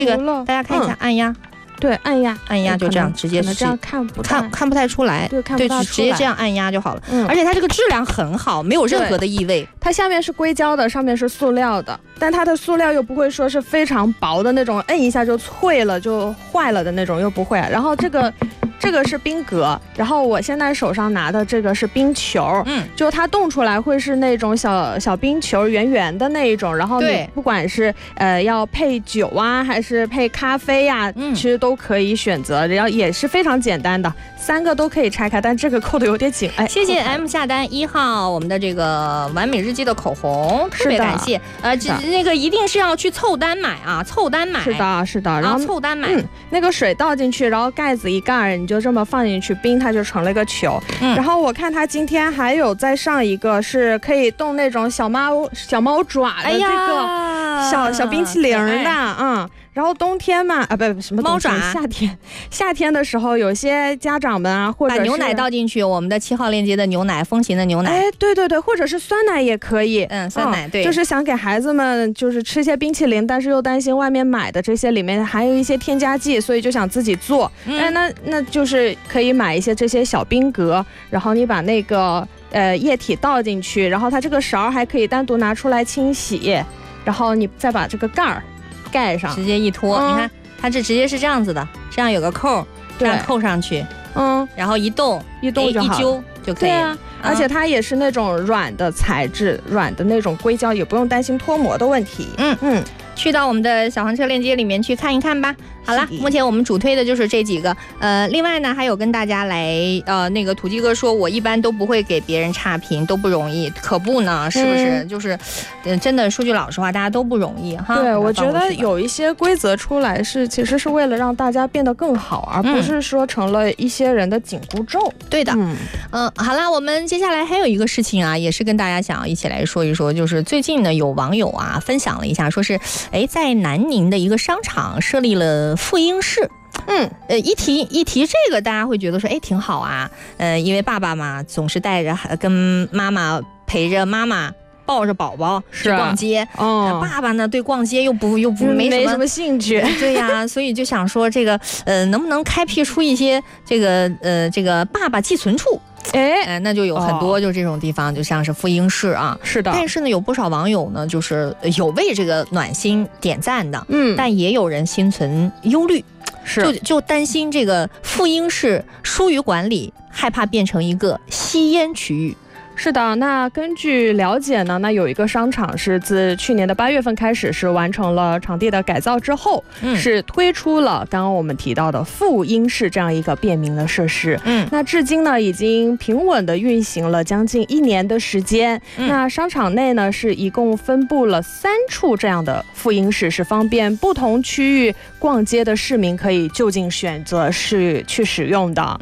这个大家看一下，按压。 对，按压就这样，直接这样看不太出来， 对，看不大出来， 直接这样按压就好了。而且它这个质量很好，没有任何的异味。 它下面是硅胶的，上面是塑料的，但它的塑料又不会说是非常薄的那种，摁一下就脆了就坏了的那种，又不会。然后这个是冰格，然后我现在手上拿的这个是冰球，就它冻出来会是那种小冰球，圆圆的那一种，然后你不管是要配酒啊，还是配咖啡啊，其实都可以选择，然后也是非常简单的，3个都可以拆开，但这个扣的有点紧。哎， 谢谢 M 下单1号我们的这个完美日记的口红，特别感谢。那个一定是要去凑单买啊，凑单买。 是的，然后凑单买。 那个水倒进去，然后盖子一盖，你就这么放进去冰，它就成了一个球。然后我看它今天还有再上一个是可以冻那种小猫爪的这个小冰淇淋的，然后冬天嘛，不什么猫爪， 夏天的时候，有些家长们啊，或者把牛奶倒进去，我们的7号链接的牛奶，风行的牛奶， 哎，对，或者是酸奶也可以， 酸奶，对， 就是想给孩子们就是吃些冰淇淋，但是又担心外面买的这些里面还有一些添加剂，所以就想自己做，那就是可以买一些这些小冰格，然后你把那个液体倒进去，然后它这个勺还可以单独拿出来清洗，然后你再把这个盖儿盖上， 直接一拖，你看它这直接是这样子的，这样有个扣，这样扣上去，然后一动就好，一揪就可以了。 而且它也是那种软的材质，软的那种硅胶，也不用担心脱模的问题。 去到我们的小黄车链接里面去看一看吧。好了，目前我们主推的就是这几个。另外呢，还有跟大家来那个土鸡哥说，我一般都不会给别人差评，都不容易，可不呢，是不是？就是真的说句老实话，大家都不容易哈。 对，我觉得有一些规则出来其实是为了让大家变得更好，而不是说成了一些人的紧箍咒。 对的。好了，我们接下来还有一个事情啊，也是跟大家想要一起来说一说，就是最近呢有网友啊分享了一下，说是在南宁的一个商场设立了妇婴室。一提这个，大家会觉得说，挺好啊。因为爸爸嘛，总是带着跟妈妈陪着妈妈抱着宝宝去逛街，爸爸呢对逛街又没什么兴趣， 对呀，所以就想说这个能不能开辟出一些这个爸爸寄存处？那就有很多就这种地方，就像是妇婴室啊， 是的。 但是呢，有不少网友呢，就是有为这个暖心点赞的，但也有人心存忧虑，就担心这个妇婴室疏于管理，害怕变成一个吸烟区域。 是的，那根据了解呢，那有一个商场是自去年的8月份开始是完成了场地的改造之后，是推出了刚刚我们提到的妇婴室这样一个便民的设施。那至今呢已经平稳的运行了将近1年的时间。那商场内呢是一共分布了3处这样的妇婴室，是方便不同区域逛街的市民可以就近选择是去使用的。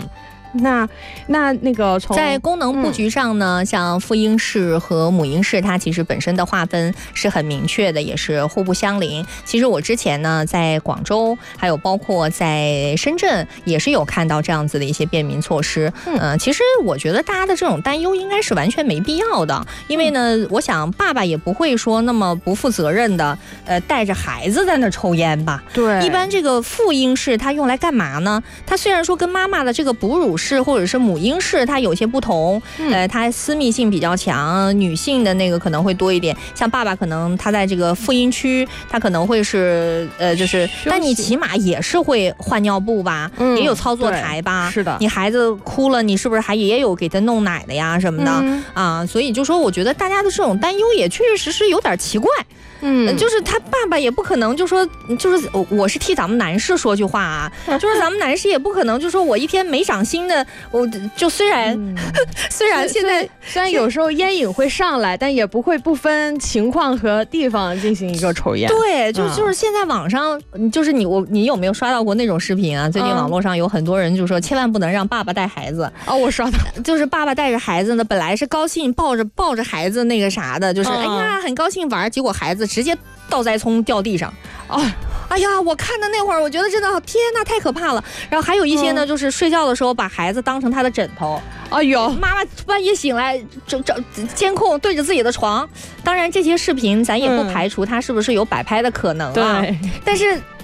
那个在功能布局上呢，像妇婴室和母婴室，它其实本身的划分是很明确的，也是互不相邻。其实我之前呢，在广州，还有包括在深圳，也是有看到这样子的一些便民措施。其实我觉得大家的这种担忧应该是完全没必要的，因为呢，我想爸爸也不会说那么不负责任的，带着孩子在那抽烟吧。 对， 一般这个妇婴室它用来干嘛呢？它虽然说跟妈妈的这个哺乳室或者是母婴室它有些不同，它私密性比较强，女性的那个可能会多一点。像爸爸可能他在这个妇婴区，他可能会是但你起码也是会换尿布吧，也有操作台吧。 是的， 你孩子哭了，你是不是还也有给他弄奶的呀什么的所以就说我觉得大家的这种担忧也确确实实有点奇怪。就是他爸爸也不可能就说，就是我是替咱们男士说句话啊，就是咱们男士也不可能就说我一天没长心的，我就虽然现在虽然有时候烟瘾会上来，但也不会不分情况和地方进行一个抽烟。 对，就是现在网上就是你有没有刷到过那种视频啊？最近网络上有很多人就说千万不能让爸爸带孩子。 我刷到， 就是爸爸带着孩子呢，本来是高兴抱着孩子那个啥的，就是哎呀很高兴玩，结果孩子直接倒栽葱掉地上。 哎呀，我看的那会儿，我觉得真的天呐，太可怕了。然后还有一些呢，就是睡觉的时候把孩子当成他的枕头。 哎呦， 妈妈半夜醒来，找监控对着自己的床。当然，这些视频咱也不排除它是不是有摆拍的可能啊。 对， 但是